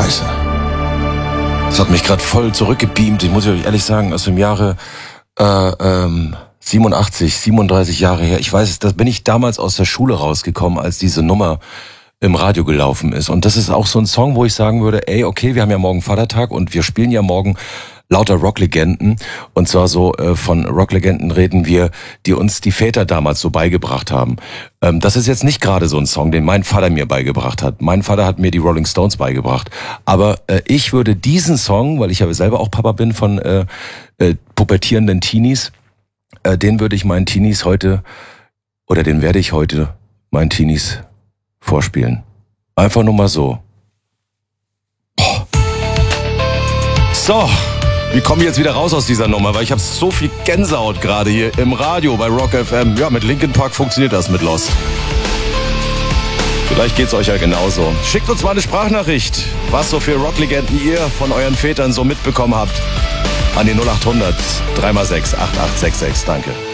Scheiße. Das hat mich gerade voll zurückgebeamt. Ich muss euch ehrlich sagen, aus dem Jahre 87, 37 Jahre her. Ich weiß, da bin ich damals aus der Schule rausgekommen, als diese Nummer im Radio gelaufen ist. Und das ist auch so ein Song, wo ich sagen würde, ey, okay, wir haben ja morgen Vatertag und wir spielen ja morgen lauter Rocklegenden. Und zwar so von Rocklegenden reden wir, die uns die Väter damals so beigebracht haben. Das ist jetzt nicht gerade so ein Song, den mein Vater mir beigebracht hat. Mein Vater hat mir die Rolling Stones beigebracht. Aber ich würde diesen Song, weil ich ja selber auch Papa bin von pubertierenden Teenies, den würde ich meinen Teenies heute, oder den werde ich heute meinen Teenies vorspielen. Einfach nur mal so. So, wir kommen jetzt wieder raus aus dieser Nummer, weil ich habe so viel Gänsehaut gerade hier im Radio bei Rock FM. Ja, mit Linkin Park funktioniert das mit Lost. Vielleicht geht's euch ja genauso. Schickt uns mal eine Sprachnachricht, was so für Rocklegenden ihr von euren Vätern so mitbekommen habt. An die 0800 3x6 8866. Danke.